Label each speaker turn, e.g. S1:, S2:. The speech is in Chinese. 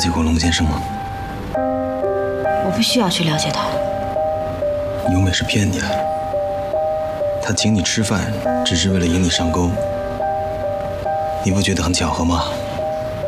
S1: 解过龙先生吗？
S2: 我不需要去了解他。
S1: 由美是骗你的，他请你吃饭，只是为了引你上钩，你不觉得很巧合吗？